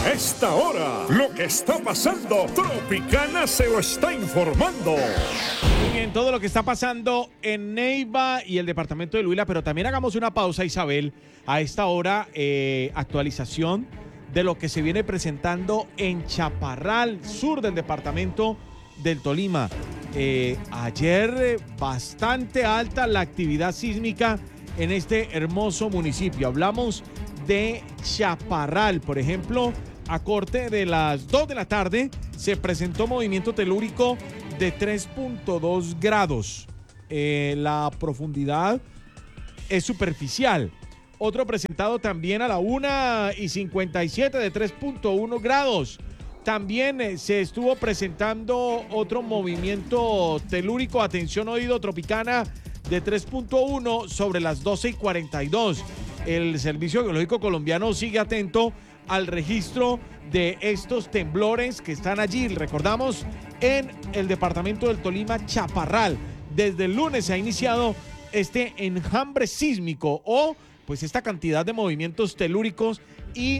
A esta hora, lo que está pasando, Tropicana se lo está informando. Muy bien, todo lo que está pasando en Neiva y el departamento de Huila, pero también hagamos una pausa, Isabel. A esta hora, actualización de lo que se viene presentando en Chaparral, sur del departamento del Tolima. Ayer bastante alta la actividad sísmica en este hermoso municipio. Hablamos de Chaparral, por ejemplo, a corte de las 2 de la tarde se presentó movimiento telúrico de 3.2 grados. La profundidad es superficial. Otro presentado también a la 1:57 de 3.1 grados. También se estuvo presentando otro movimiento telúrico, atención oído Tropicana, de 3.1 sobre las 12:42. El Servicio Geológico Colombiano sigue atento al registro de estos temblores que están allí, recordamos, en el departamento del Tolima, Chaparral. Desde el lunes se ha iniciado este enjambre sísmico o pues esta cantidad de movimientos telúricos y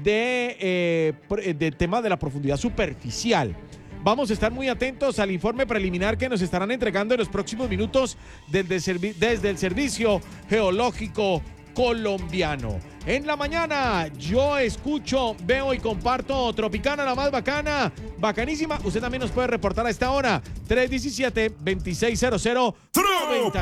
de tema de la profundidad superficial. Vamos a estar muy atentos al informe preliminar que nos estarán entregando en los próximos minutos desde el Servicio Geológico Colombiano. En la mañana yo escucho, veo y comparto Tropicana, la más bacana, bacanísima. Usted también nos puede reportar a esta hora, 317-2600-90.